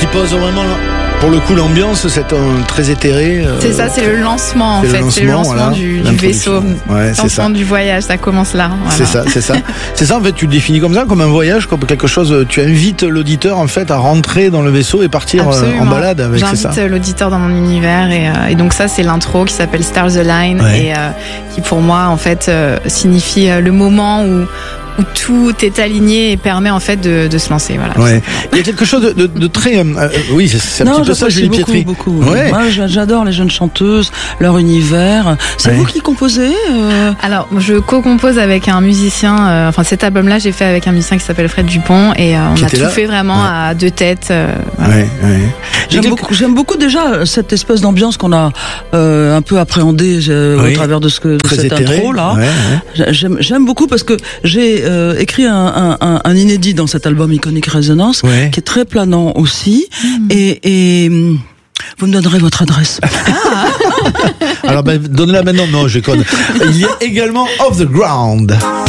pose vraiment, pour le coup, l'ambiance, c'est très éthéré. C'est ça, c'est le lancement en fait. C'est le lancement voilà, du vaisseau. Ouais, c'est ça. Du voyage, ça commence là. Voilà. C'est ça. C'est ça, en fait, tu le définis comme ça, comme un voyage, comme quelque chose. Tu invites l'auditeur, en fait, à rentrer dans le vaisseau et partir en balade avec ça. J'invite l'auditeur dans mon univers et donc ça, c'est l'intro qui s'appelle Stars Align et qui, pour moi, en fait, signifie le moment où tout est aligné et permet en fait de se lancer. Voilà. Ouais. Il y a quelque chose de très... oui, c'est un petit peu ça, Julie Pietri. Beaucoup. Ouais. Moi, j'adore les jeunes chanteuses, leur univers. C'est vous qui composez Alors, je co-compose avec un musicien. Enfin, cet album-là, j'ai fait avec un musicien qui s'appelle Fred Dupont et on a tout fait vraiment à deux têtes. Voilà. J'aime beaucoup déjà cette espèce d'ambiance qu'on a un peu appréhendée au travers de cette intro là. J'aime beaucoup parce que j'ai écrit un inédit dans cet album Iconic Resonance qui est très planant aussi et vous me donnerez votre adresse. Alors donnez-la maintenant. Non, je connais. Il y a également Off the Ground.